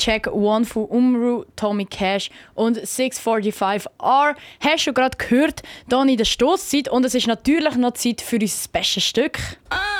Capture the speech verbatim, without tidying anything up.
Check One von Umru, Tommy Cash und six forty-five R. Hast du gerade gehört, hier in der Stosszeit. Und es ist natürlich noch Zeit für unser Special-Stück. Ah!